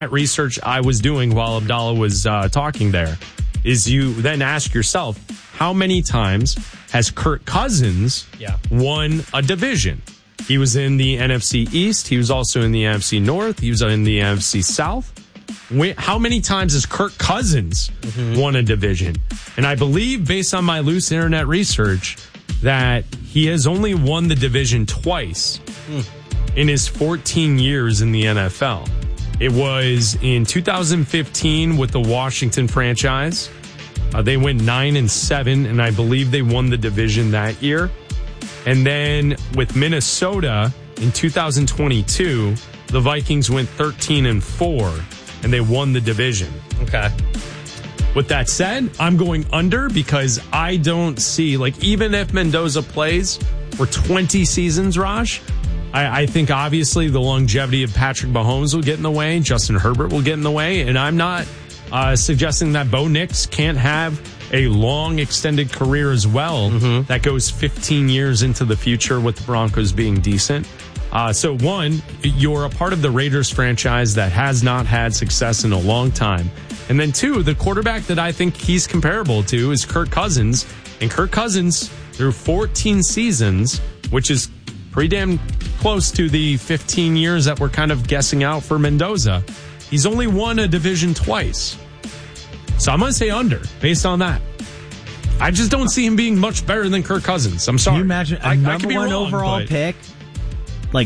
research I was doing while Abdallah was talking there is you then ask yourself, how many times has Kirk Cousins won a division? He was in the NFC East. He was also in the NFC North. He was in the NFC South. How many times has Kirk Cousins won a division? And I believe, based on my loose internet research, that he has only won the division twice in his 14 years in the NFL. It was in 2015 with the Washington franchise. They went 9-7, and I believe they won the division that year. And then with Minnesota in 2022, the Vikings went 13-4, and they won the division. Okay. With that said, I'm going under because I don't see, like, even if Mendoza plays for 20 seasons, Raj, I think obviously the longevity of Patrick Mahomes will get in the way. Justin Herbert will get in the way. And I'm not suggesting that Bo Nix can't have a long extended career as well that goes 15 years into the future with the Broncos being decent. So one, you're a part of the Raiders franchise that has not had success in a long time. And then two, the quarterback that I think he's comparable to is Kirk Cousins. And Kirk Cousins, through 14 seasons, which is pretty damn close to the 15 years that we're kind of guessing out for Mendoza, he's only won a division twice. So I'm going to say under based on that. I just don't see him being much better than Kirk Cousins. I'm sorry. Can you imagine a number one overall pick, like,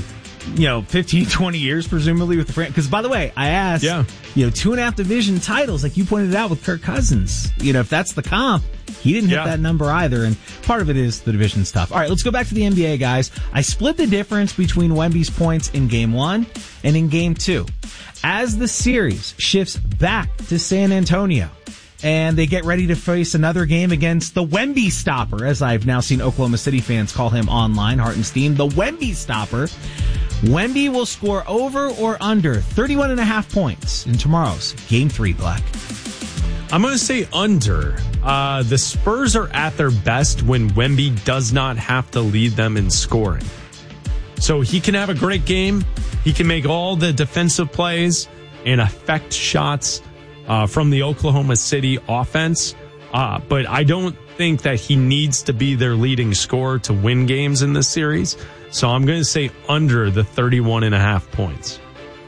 15, 20 years, presumably, with the franchise? Because, by the way, I asked, 2.5 division titles, like you pointed out with Kirk Cousins. If that's the comp, he didn't hit that number either. And part of it is the division stuff. All right, let's go back to the NBA, guys. I split the difference between Wemby's points in Game 1 and in Game 2. As the series shifts back to San Antonio, and they get ready to face another game against the Wemby Stopper, as I've now seen Oklahoma City fans call him online, Hartenstein, the Wemby Stopper. Wemby will score over or under 31.5 points in tomorrow's Game 3, Black. I'm going to say under. The Spurs are at their best when Wemby does not have to lead them in scoring. So he can have a great game. He can make all the defensive plays and affect shots from the Oklahoma City offense. But I don't think that he needs to be their leading scorer to win games in this series. So I'm going to say under the 31.5 points.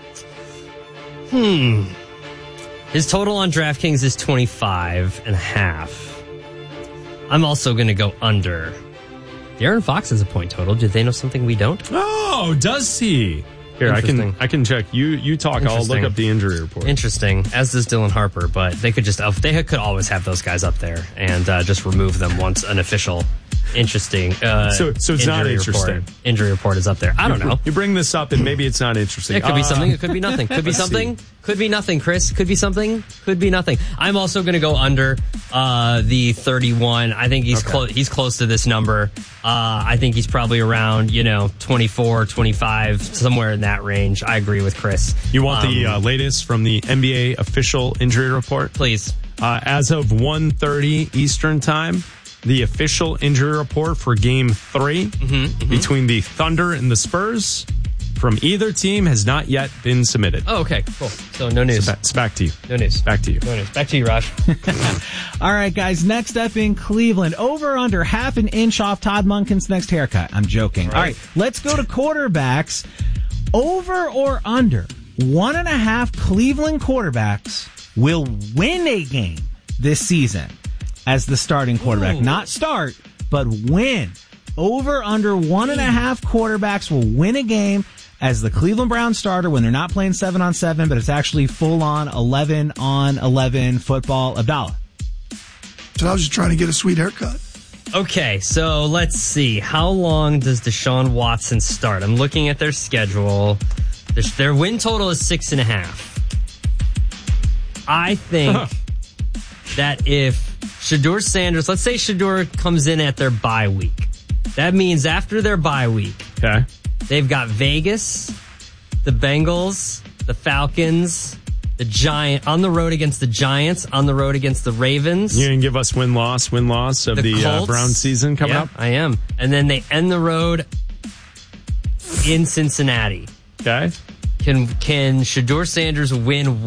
His total on DraftKings is 25.5. I'm also going to go under. De'Aaron Fox has a point total. Do they know something we don't? Oh, does he? Here, I can check. You talk. I'll look up the injury report. Interesting, as does Dylan Harper, but they could could always have those guys up there and just remove them once an official interesting so it's not interesting. Injury report is up there. I don't know. You bring this up and maybe it's not interesting. It could be something. It could be nothing. Could be something. Could be nothing, Chris. Could be something. Could be nothing. I'm also going to go under the 31. I think he's he's close to this number. I think he's probably around 24, 25, somewhere in that range. I agree with Chris. You want the latest from the NBA official injury report? Please. As of 1:30 Eastern time, the official injury report for Game 3 between the Thunder and the Spurs from either team has not yet been submitted. Oh, okay, cool. So no news. It's back to you. No news. Back to you. No news. Back to you, Raj. All right, guys. Next up in Cleveland, over under half an inch off Todd Monken's next haircut. I'm joking. All right, let's go to quarterbacks. Over or under 1.5 Cleveland quarterbacks will win a game this season as the starting quarterback. Not start, but win. Over under 1.5 quarterbacks will win a game as the Cleveland Browns starter when they're not playing 7-on-7, but it's actually full-on 11-on-11 football. Abdallah. So I was just trying to get a sweet haircut. Okay, so let's see. How long does Deshaun Watson start? I'm looking at their schedule. Their win total is 6.5. I think that if Shedeur Sanders, let's say Shedeur comes in at their bye week. That means after their bye week, they've got Vegas, the Bengals, the Falcons, the Giants, on the road against the Giants, on the road against the Ravens. You can give us win-loss of the Brown season coming up? I am. And then they end the road in Cincinnati. Okay. Can Shedeur Sanders win